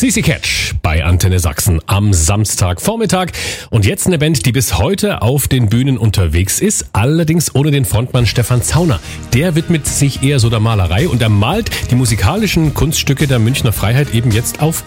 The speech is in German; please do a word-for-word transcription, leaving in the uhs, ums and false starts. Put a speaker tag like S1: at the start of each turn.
S1: C C Catch bei Antenne Sachsen am Samstagvormittag. Und jetzt eine Band, die bis heute auf den Bühnen unterwegs ist, allerdings ohne den Frontmann Stefan Zauner. Der widmet sich eher so der Malerei und er malt die musikalischen Kunststücke der Münchner Freiheit eben jetzt auf